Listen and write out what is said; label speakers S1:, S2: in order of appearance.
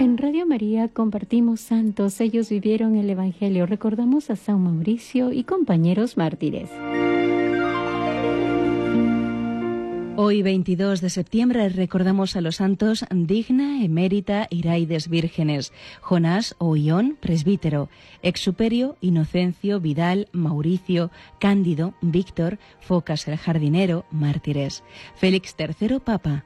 S1: En Radio María compartimos santos, ellos vivieron el Evangelio. Recordamos a San Mauricio y compañeros mártires.
S2: Hoy, 22 de septiembre, recordamos a los santos Digna, Emérita, Iraides vírgenes, Jonás o Ión, presbítero, Exuperio, Inocencio, Vidal, Mauricio, Cándido, Víctor, Focas el jardinero, mártires, Félix III, papa,